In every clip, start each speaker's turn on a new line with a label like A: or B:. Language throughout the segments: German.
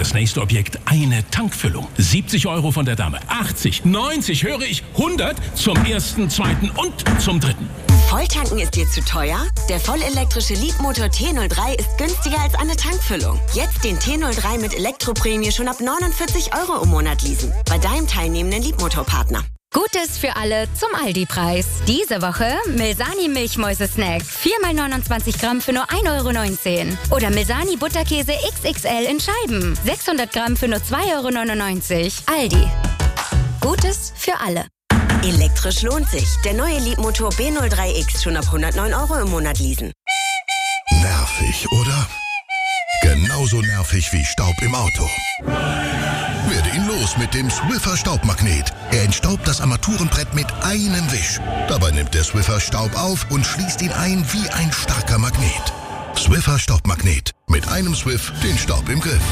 A: Das nächste Objekt, eine Tankfüllung. 70 € von der Dame. 80, 90, höre ich, 100 zum ersten, zweiten und zum dritten.
B: Volltanken ist dir zu teuer? Der vollelektrische Leapmotor T03 ist günstiger als eine Tankfüllung. Jetzt den T03 mit Elektroprämie schon ab 49 € im Monat leasen. Bei deinem teilnehmenden Leapmotor-Partner.
C: Gutes für alle zum Aldi-Preis. Diese Woche Milsani Milchmäuse-Snack. 4x29 Gramm für nur 1,19 €. Oder Milsani Butterkäse XXL in Scheiben. 600 Gramm für nur 2,99 €. Aldi. Gutes für alle.
B: Elektrisch lohnt sich. Der neue Leapmotor B03X schon ab 109 € im Monat leasen.
D: Nervig, oder? Genauso nervig wie Staub im Auto. Werde ihn los mit dem Swiffer Staubmagnet. Er entstaubt das Armaturenbrett mit einem Wisch. Dabei nimmt der Swiffer Staub auf und schließt ihn ein wie ein starker Magnet. Swiffer Staubmagnet. Mit einem Swiff den Staub im Griff.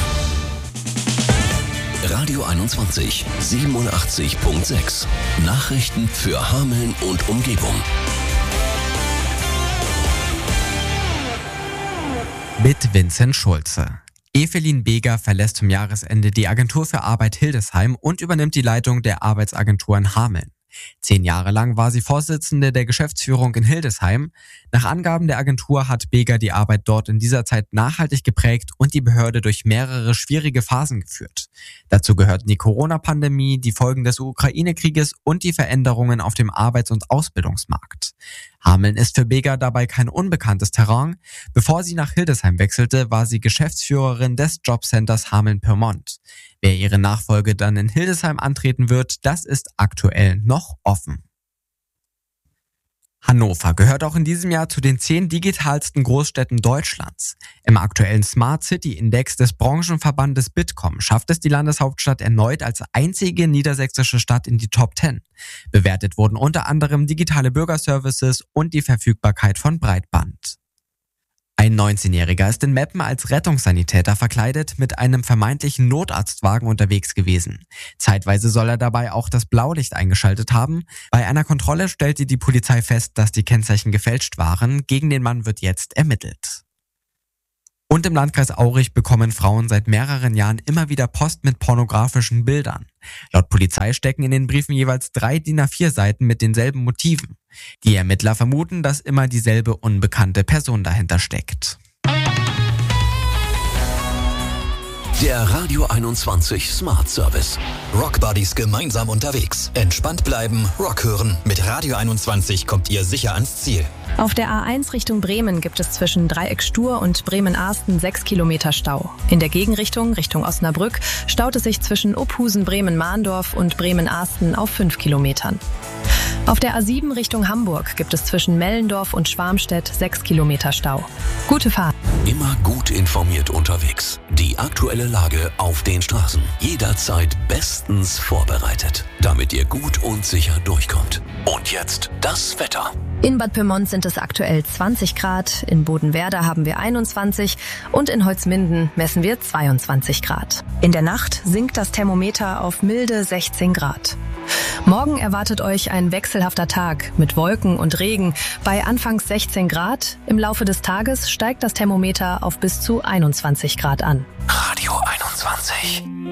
E: Radio 21, 87.6. Nachrichten für Hameln und Umgebung.
F: Mit Vincent Schulze. Evelyn Beger verlässt zum Jahresende die Agentur für Arbeit Hildesheim und übernimmt die Leitung der Arbeitsagentur in Hameln. 10 Jahre lang war sie Vorsitzende der Geschäftsführung in Hildesheim. Nach Angaben der Agentur hat Beger die Arbeit dort in dieser Zeit nachhaltig geprägt und die Behörde durch mehrere schwierige Phasen geführt. Dazu gehörten die Corona-Pandemie, die Folgen des Ukraine-Krieges und die Veränderungen auf dem Arbeits- und Ausbildungsmarkt. Hameln ist für Beger dabei kein unbekanntes Terrain. Bevor sie nach Hildesheim wechselte, war sie Geschäftsführerin des Jobcenters Hameln-Pyrmont. Wer ihre Nachfolge dann in Hildesheim antreten wird, das ist aktuell noch offen. Hannover gehört auch in diesem Jahr zu den 10 digitalsten Großstädten Deutschlands. Im aktuellen Smart City Index des Branchenverbandes Bitkom schafft es die Landeshauptstadt erneut als einzige niedersächsische Stadt in die Top 10. Bewertet wurden unter anderem digitale Bürgerservices und die Verfügbarkeit von Breitband. Ein 19-Jähriger ist in Meppen als Rettungssanitäter verkleidet mit einem vermeintlichen Notarztwagen unterwegs gewesen. Zeitweise soll er dabei auch das Blaulicht eingeschaltet haben. Bei einer Kontrolle stellte die Polizei fest, dass die Kennzeichen gefälscht waren. Gegen den Mann wird jetzt ermittelt. Und im Landkreis Aurich bekommen Frauen seit mehreren Jahren immer wieder Post mit pornografischen Bildern. Laut Polizei stecken in den Briefen jeweils 3 DIN A4 Seiten mit denselben Motiven. Die Ermittler vermuten, dass immer dieselbe unbekannte Person dahinter steckt.
E: Der Radio 21 Smart Service.
G: Rockbuddies gemeinsam unterwegs. Entspannt bleiben, Rock hören. Mit Radio 21 kommt ihr sicher ans Ziel.
H: Auf der A1 Richtung Bremen gibt es zwischen Dreieck Stur und Bremen-Arsten 6 Kilometer Stau. In der Gegenrichtung, Richtung Osnabrück, staut es sich zwischen Uphusen, Bremen-Mahndorf und Bremen-Arsten auf 5 Kilometern. Auf der A7 Richtung Hamburg gibt es zwischen Mellendorf und Schwarmstedt 6 Kilometer Stau. Gute Fahrt.
E: Immer gut informiert unterwegs. Die aktuelle Lage auf den Straßen. Jederzeit bestens vorbereitet, damit ihr gut und sicher durchkommt. Und jetzt das Wetter.
H: In Bad Pyrmont sind es aktuell 20 Grad, in Bodenwerder haben wir 21 und in Holzminden messen wir 22 Grad. In der Nacht sinkt das Thermometer auf milde 16 Grad. Morgen erwartet euch ein wechselhafter Tag mit Wolken und Regen bei anfangs 16 Grad. Im Laufe des Tages steigt das Thermometer auf bis zu 21 Grad an.
E: Radio 21.